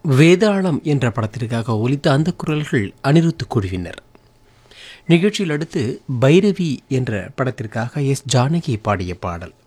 வேதாளம் என்ற படத்திற்காக ஒலித்த அந்த குரல்கள் அனிருத் குழுவினர். நிகழ்ச்சியில் அடுத்து பைரவி என்ற படத்திற்காக எஸ். ஜானகி பாடிய பாடல்.